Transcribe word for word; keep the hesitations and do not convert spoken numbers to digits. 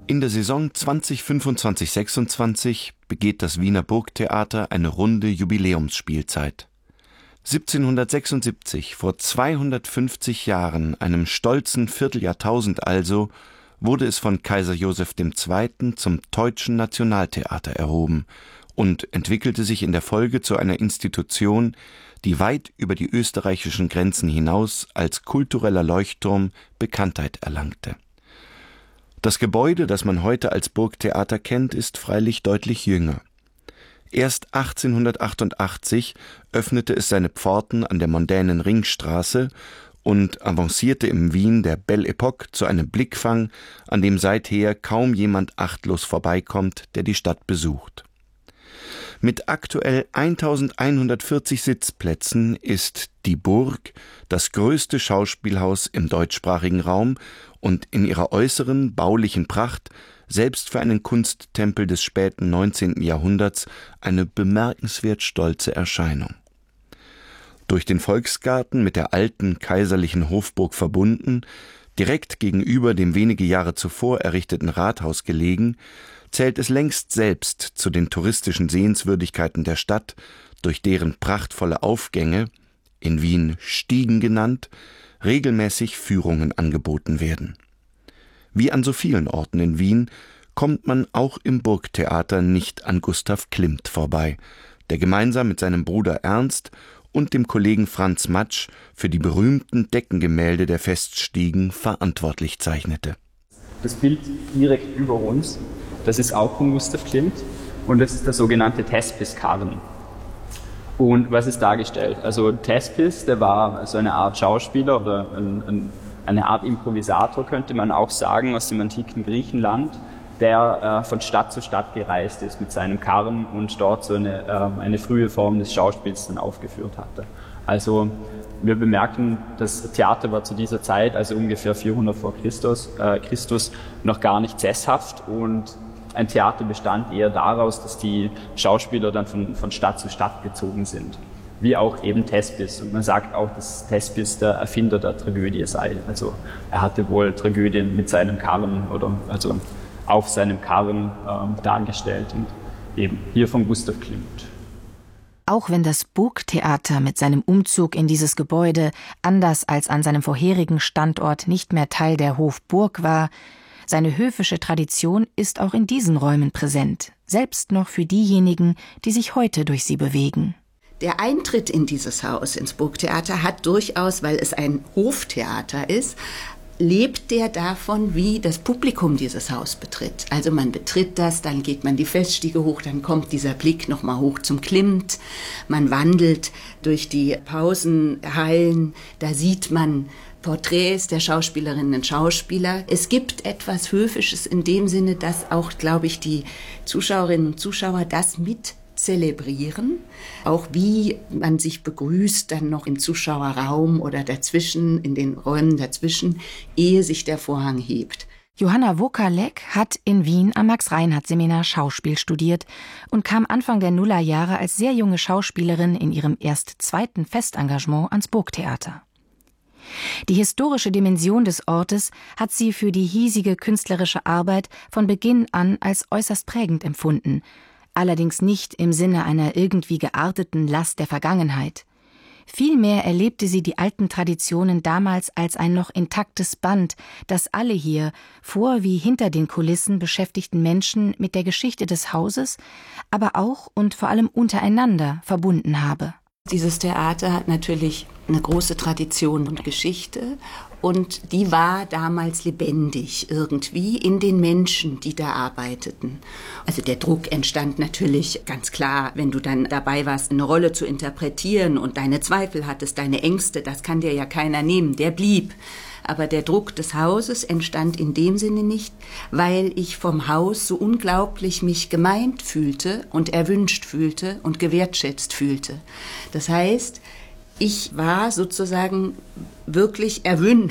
In der Saison zwanzig fünfundzwanzig sechsundzwanzig begeht das Wiener Burgtheater eine runde Jubiläumsspielzeit. siebzehnhundertsechsundsiebzig, vor zweihundertfünfzig Jahren, einem stolzen Vierteljahrtausend also, wurde es von Kaiser Joseph der Zweite. Zum Teutschen Nationaltheater erhoben und entwickelte sich in der Folge zu einer Institution, die weit über die österreichischen Grenzen hinaus als kultureller Leuchtturm Bekanntheit erlangte. Das Gebäude, das man heute als Burgtheater kennt, ist freilich deutlich jünger. Erst achtzehnhundertachtundachtzig öffnete es seine Pforten an der mondänen Ringstraße und avancierte im Wien der Belle Époque zu einem Blickfang, an dem seither kaum jemand achtlos vorbeikommt, der die Stadt besucht. Mit aktuell eintausendeinhundertvierzig Sitzplätzen ist die Burg das größte Schauspielhaus im deutschsprachigen Raum und in ihrer äußeren baulichen Pracht, selbst für einen Kunsttempel des späten neunzehnten Jahrhunderts, eine bemerkenswert stolze Erscheinung. Durch den Volksgarten mit der alten kaiserlichen Hofburg verbunden, direkt gegenüber dem wenige Jahre zuvor errichteten Rathaus gelegen, zählt es längst selbst zu den touristischen Sehenswürdigkeiten der Stadt, durch deren prachtvolle Aufgänge, in Wien Stiegen genannt, regelmäßig Führungen angeboten werden. Wie an so vielen Orten in Wien kommt man auch im Burgtheater nicht an Gustav Klimt vorbei, der gemeinsam mit seinem Bruder Ernst und dem Kollegen Franz Matsch für die berühmten Deckengemälde der Feststiegen verantwortlich zeichnete. Das Bild direkt über uns, das ist auch von Gustav Klimt und das ist der sogenannte Thespis-Karren. Und was ist dargestellt? Also Thespis, der war so eine Art Schauspieler oder ein, ein, eine Art Improvisator, könnte man auch sagen, aus dem antiken Griechenland, der äh, von Stadt zu Stadt gereist ist mit seinem Karren und dort so eine, äh, eine frühe Form des Schauspiels dann aufgeführt hatte. Also wir bemerken, das Theater war zu dieser Zeit, also ungefähr vierhundert vor Christus, äh, Christus, noch gar nicht sesshaft und ein Theater bestand eher daraus, dass die Schauspieler dann von, von Stadt zu Stadt gezogen sind. Wie auch eben Thespis. Und man sagt auch, dass Thespis der Erfinder der Tragödie sei. Also er hatte wohl Tragödien mit seinem Karren oder also auf seinem Karren äh, dargestellt. Und eben hier von Gustav Klimt. Auch wenn das Burgtheater mit seinem Umzug in dieses Gebäude anders als an seinem vorherigen Standort nicht mehr Teil der Hofburg war, seine höfische Tradition ist auch in diesen Räumen präsent, selbst noch für diejenigen, die sich heute durch sie bewegen. Der Eintritt in dieses Haus, ins Burgtheater, hat durchaus, weil es ein Hoftheater ist, lebt der davon, wie das Publikum dieses Haus betritt. Also man betritt das, dann geht man die Feststiege hoch, dann kommt dieser Blick nochmal hoch zum Klimt. Man wandelt durch die Pausenhallen, da sieht man Porträts der Schauspielerinnen und Schauspieler. Es gibt etwas Höfisches in dem Sinne, dass auch, glaube ich, die Zuschauerinnen und Zuschauer das mit zelebrieren. Auch wie man sich begrüßt, dann noch im Zuschauerraum oder dazwischen, in den Räumen dazwischen, ehe sich der Vorhang hebt. Johanna Wokalek hat in Wien am Max-Reinhardt-Seminar Schauspiel studiert und kam Anfang der Nullerjahre als sehr junge Schauspielerin in ihrem erst zweiten Festengagement ans Burgtheater. Die historische Dimension des Ortes hat sie für die hiesige künstlerische Arbeit von Beginn an als äußerst prägend empfunden, allerdings nicht im Sinne einer irgendwie gearteten Last der Vergangenheit. Vielmehr erlebte sie die alten Traditionen damals als ein noch intaktes Band, das alle hier, vor wie hinter den Kulissen beschäftigten Menschen mit der Geschichte des Hauses, aber auch und vor allem untereinander verbunden habe. Dieses Theater hat natürlich eine große Tradition und Geschichte und die war damals lebendig irgendwie in den Menschen, die da arbeiteten. Also der Druck entstand natürlich ganz klar, wenn du dann dabei warst, eine Rolle zu interpretieren und deine Zweifel hattest, deine Ängste, das kann dir ja keiner nehmen, der blieb. Aber der Druck des Hauses entstand in dem Sinne nicht, weil ich vom Haus so unglaublich mich gemeint fühlte und erwünscht fühlte und gewertschätzt fühlte. Das heißt, ich war sozusagen wirklich erwünscht.